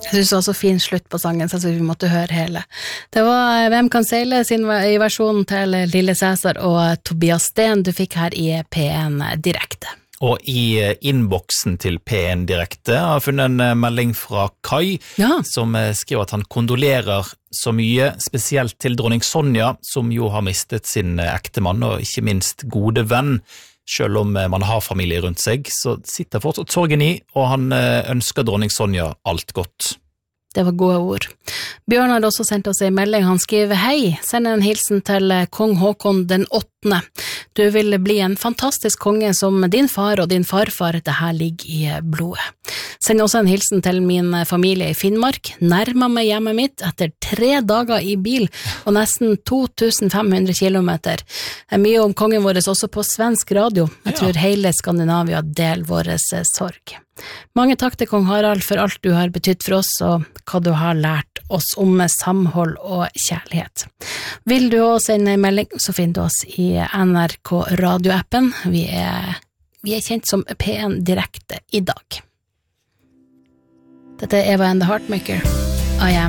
Jeg synes det var så fin slutt på sangen, så vi måtte høre hele. Det var Hvem kan seile sin i versjonen til Lille Cæsar og Tobias Sten du fikk her i P1 Direkte. Og i innboksen til P1 Direkte har jeg funnet en melding fra Kai, som skriver at han kondolerer så mye, spesielt til dronning Sonja, som jo har mistet sin ektemann og ikke minst gode venn. Selv om man har familie rundt seg, så sitter fortsatt sorgen i, og han ønsker dronning Sonja alt godt. Det var gode ord. Bjørn har også sendt oss en melding. Han skriver: Hei, send en hilsen til kong Håkon den 8. Du vil bli en fantastisk konge som din far og din farfar. Det her ligger i blodet. Send også en hilsen til min familie i Finnmark. Nærmer meg hjemmet mitt etter 3 dager i bil og nesten 2500 kilometer. Mye om kongen vår også på svensk radio. Jeg tror hele Skandinavia deler vår sorg. Mange takk til kong Harald for alt du har betydd for oss og hva du har lært oss om samhold og kjærlighet. Vil du også sende en melding, så finner du oss i NRK radioappen. Vi er kjent som P1 Direkte i dag. Dette er Eva and the Heartmaker. I am